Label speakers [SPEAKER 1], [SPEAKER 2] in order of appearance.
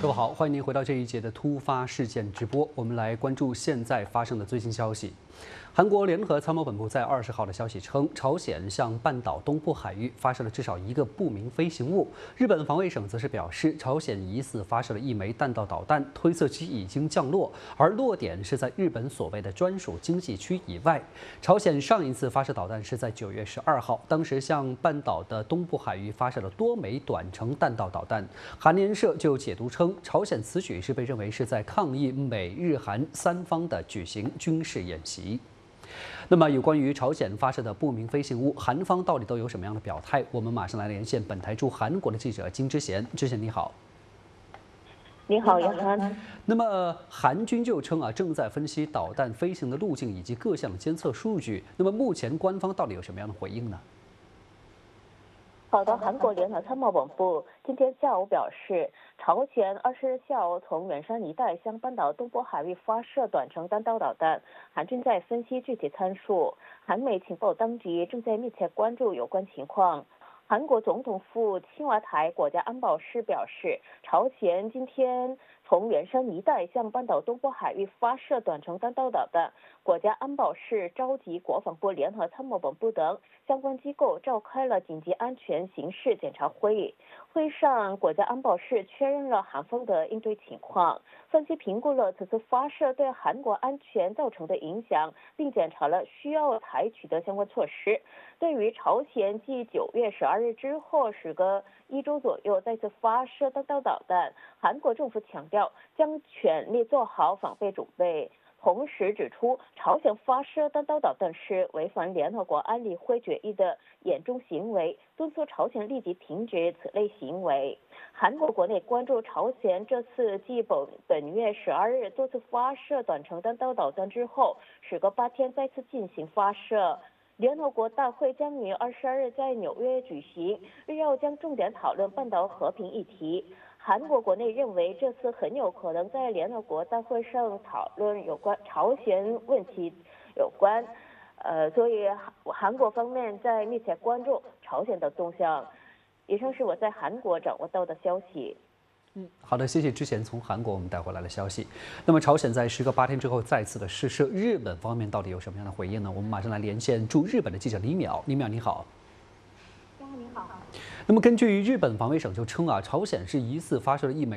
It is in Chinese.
[SPEAKER 1] 各位好，欢迎您回到这一节的突发事件直播。我们来关注现在发生的最新消息。韩国联合参谋本部在20号的消息称，朝鲜向半岛东部海域发射了至少一个不明飞行物。日本防卫省则是表示，朝鲜疑似发射了一枚弹道导弹，推测其已经降落，而落点是在日本所谓的专属经济区以外。朝鲜上一次发射导弹是在9月12号，当时向半岛的东部海域发射了多枚短程弹道导弹。韩联社就解读称，朝鲜此举是被认为是在抗议美日韩三方的举行军事演习。那么，有关于朝鲜发射的不明飞行物，韩方到底都有什么样的表态？我们马上来连线本台驻韩国的记者金之贤。之贤你好。
[SPEAKER 2] 你好，杨涵。
[SPEAKER 1] 那么，韩军就称正在分析导弹飞行的路径以及各项监测数据。那么，目前官方到底有什么样的回应呢？
[SPEAKER 2] 好的，韩国联合参谋本部今天下午表示，朝鲜20日下午从元山一带向半岛东部海域发射短程弹道导弹，韩军在分析具体参数，韩美情报当局正在密切关注有关情况。韩国总统府青瓦台国家安保室表示，朝鲜今天从元山一带向半岛东部海域发射短程弹道导弹。国家安保室召集国防部、联合参谋本部等相关机构召开了紧急安全形势检查会议。会上，国家安保室确认了韩方的应对情况，分析评估了此次发射对韩国安全造成的影响，并检查了需要采取的相关措施。对于朝鲜继9月12日之后时隔1周左右再次发射弹道导弹，韩国政府强调将全力做好防备准备。同时指出，朝鲜发射弹道导弹是违反联合国安理会决议的严重行为，敦促朝鲜立即停止此类行为。韩国国内关注朝鲜这次继本月12日多次发射短程弹道导弹之后，时隔8天再次进行发射。联合国大会将于22日在纽约举行，日后将重点讨论半岛和平议题。韩国国内认为这次很有可能在联合国大会上讨论有关朝鲜问题所以韩国方面在密切关注朝鲜的动向。以上是我在韩国掌握到的消息。
[SPEAKER 1] 好的，谢谢之前从韩国我们带回来的消息。那么，朝鲜在时隔8天之后再次的试射，日本方面到底有什么样的回应呢？我们马上来连线驻日本的记者李淼。李淼你好。
[SPEAKER 2] 你好。
[SPEAKER 1] 那么，根据日本防卫省就称朝鲜是疑似发射了一枚